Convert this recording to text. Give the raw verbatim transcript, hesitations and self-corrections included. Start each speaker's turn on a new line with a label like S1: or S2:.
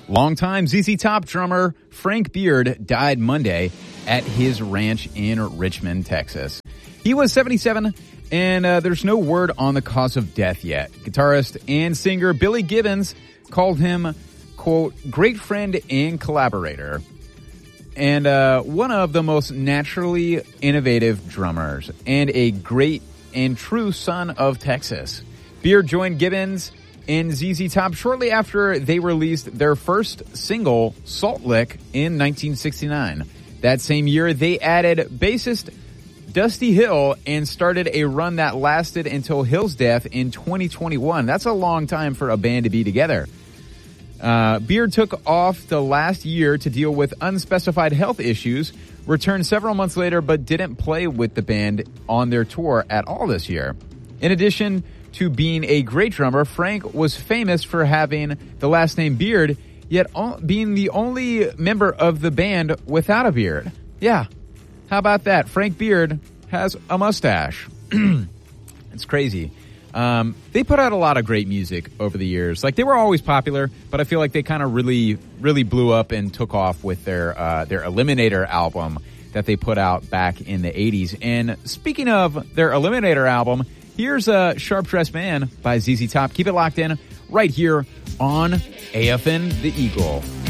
S1: Longtime Z Z Top drummer Frank Beard died Monday at his ranch in Richmond, Texas. He was seventy-seven, and uh, there's no word on the cause of death yet. Guitarist and singer Billy Gibbons called him, quote, great friend and collaborator, and uh, one of the most naturally innovative drummers, and a great and true son of Texas. Beard joined Gibbons in Z Z Top shortly after they released their first single, Salt Lick, in nineteen sixty-nine. That same year, they added bassist Dusty Hill and started a run that lasted until Hill's death in twenty twenty-one. That's a long time for a band to be together. Uh, Beard took off the last year to deal with unspecified health issues, returned several months later, but didn't play with the band on their tour at all this year. In addition to being a great drummer, Frank was famous for having the last name Beard, yet being the only member of the band without a beard. Yeah, how about that? Frank Beard has a mustache. It's crazy. Um, they put out a lot of great music over the years. Like, they were always popular, but I feel like they kind of really, really blew up and took off with their uh, their Eliminator album that they put out back in the eighties. And speaking of their Eliminator album, here's a Sharp Dressed Man by Z Z Top. Keep it locked in right here on A F N The Eagle.